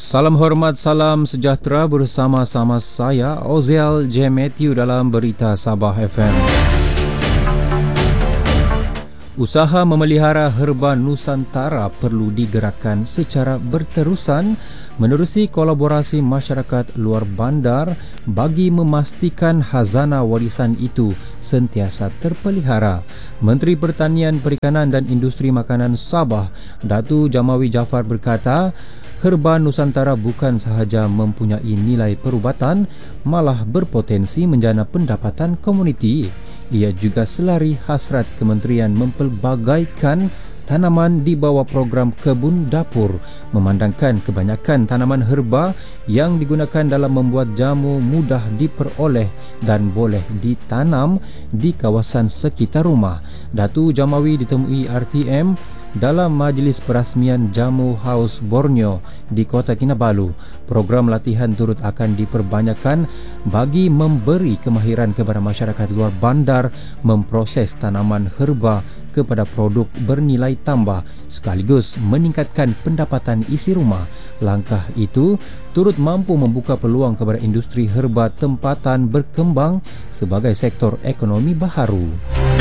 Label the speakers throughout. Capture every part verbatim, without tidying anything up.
Speaker 1: Salam hormat, salam sejahtera bersama-sama saya Oziel J. Matthew dalam Berita Sabah F M. Usaha memelihara herba Nusantara perlu digerakkan secara berterusan menerusi kolaborasi masyarakat luar bandar bagi memastikan khazanah warisan itu sentiasa terpelihara. Menteri Pertanian, Perikanan dan Industri Makanan Sabah, Datuk Jamawi Jaafar berkata, herba Nusantara bukan sahaja mempunyai nilai perubatan, malah berpotensi menjana pendapatan komuniti. Ia juga selari hasrat kementerian mempelbagaikan tanaman di bawah program kebun dapur, memandangkan kebanyakan tanaman herba yang digunakan dalam membuat jamu mudah diperoleh dan boleh ditanam di kawasan sekitar rumah. Datuk Jamawi ditemui R T M dalam majlis perasmian Jamu House Borneo di Kota Kinabalu. Program latihan turut akan diperbanyakkan bagi memberi kemahiran kepada masyarakat luar bandar memproses tanaman herba kepada produk bernilai tambah sekaligus meningkatkan pendapatan isi rumah. Langkah itu turut mampu membuka peluang kepada industri herba tempatan berkembang sebagai sektor ekonomi baharu.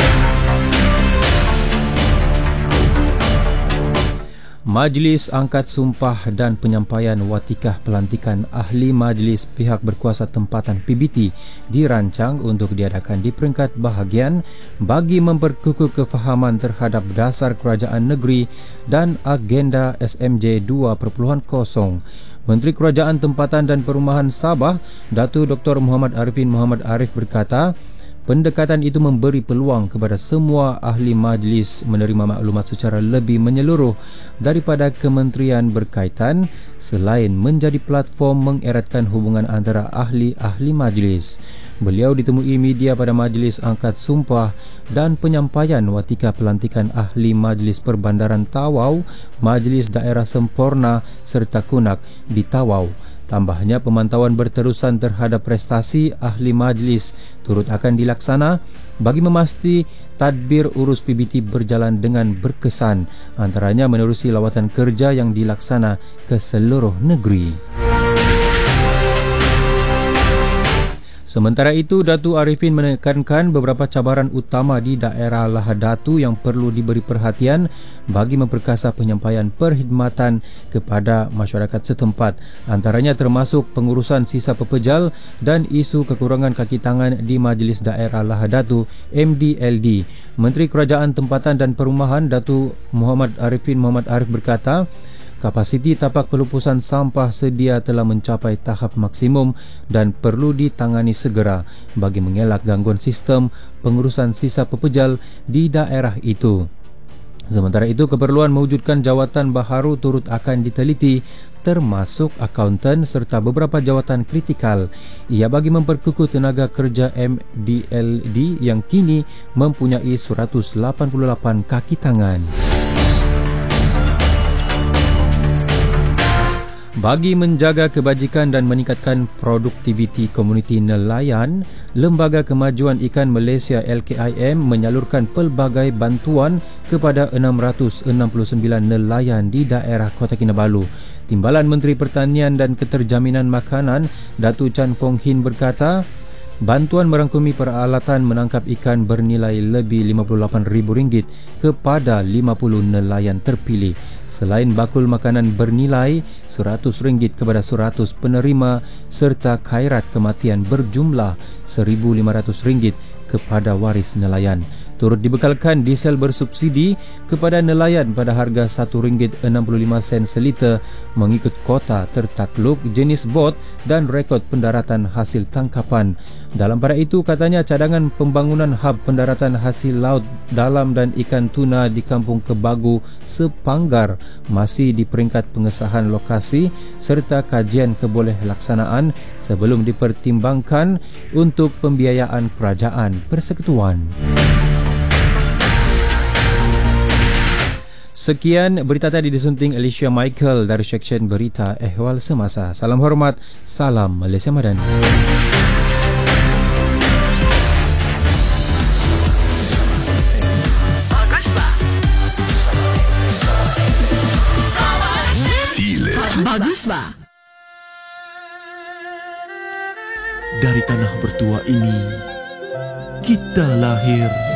Speaker 1: Majlis Angkat Sumpah dan Penyampaian Watikah Pelantikan Ahli Majlis Pihak Berkuasa Tempatan P B T dirancang untuk diadakan di peringkat bahagian bagi memperkukuh kefahaman terhadap dasar kerajaan negeri dan agenda S M J dua titik kosong. Menteri Kerajaan Tempatan dan Perumahan Sabah, Datuk Doktor Muhammad Arifin Muhammad Arif berkata, pendekatan itu memberi peluang kepada semua ahli majlis menerima maklumat secara lebih menyeluruh daripada kementerian berkaitan selain menjadi platform mengeratkan hubungan antara ahli-ahli majlis. Beliau ditemui media pada Majlis Angkat Sumpah dan Penyampaian Watika Pelantikan Ahli Majlis Perbandaran Tawau, Majlis Daerah Semporna serta Kunak di Tawau. Tambahnya, pemantauan berterusan terhadap prestasi ahli majlis turut akan dilaksana bagi memasti tadbir urus P B T berjalan dengan berkesan, antaranya menerusi lawatan kerja yang dilaksana ke seluruh negeri. Sementara itu, Datuk Arifin menekankan beberapa cabaran utama di daerah Lahadatu yang perlu diberi perhatian bagi memperkasa penyampaian perkhidmatan kepada masyarakat setempat. Antaranya termasuk pengurusan sisa pepejal dan isu kekurangan kaki tangan di Majlis Daerah Lahadatu M D L D. Menteri Kerajaan Tempatan dan Perumahan Datuk Muhammad Arifin Muhammad Arif berkata, kapasiti tapak pelupusan sampah sedia telah mencapai tahap maksimum dan perlu ditangani segera bagi mengelak gangguan sistem pengurusan sisa pepejal di daerah itu. Sementara itu, keperluan mewujudkan jawatan baharu turut akan diteliti, termasuk akauntan serta beberapa jawatan kritikal. Ia bagi memperkukuh tenaga kerja M D L D yang kini mempunyai seratus lapan puluh lapan kaki tangan. Bagi menjaga kebajikan dan meningkatkan produktiviti komuniti nelayan, Lembaga Kemajuan Ikan Malaysia L K I M menyalurkan pelbagai bantuan kepada enam ratus enam puluh sembilan nelayan di daerah Kota Kinabalu. Timbalan Menteri Pertanian dan Keterjaminan Makanan, Datuk Chan Fong Hin berkata, bantuan merangkumi peralatan menangkap ikan bernilai lebih lima puluh lapan ribu ringgit kepada lima puluh nelayan terpilih. Selain bakul makanan bernilai seratus ringgit kepada seratus penerima serta khairat kematian berjumlah seribu lima ratus ringgit kepada waris nelayan. Turut dibekalkan diesel bersubsidi kepada nelayan pada harga satu ringgit enam puluh lima sen seliter mengikut kota tertakluk, jenis bot dan rekod pendaratan hasil tangkapan. Dalam pada itu, katanya cadangan pembangunan hub pendaratan hasil laut dalam dan ikan tuna di Kampung Kebagu Sepanggar masih di peringkat pengesahan lokasi serta kajian kebolehkelaksanaan sebelum dipertimbangkan untuk pembiayaan kerajaan persekutuan. Sekian berita tadi disunting Alicia Michael dari Seksyen Berita Ehwal Semasa. Salam hormat, salam Malaysia Madani.
Speaker 2: Bagus ba? Dari tanah bertua ini, kita lahir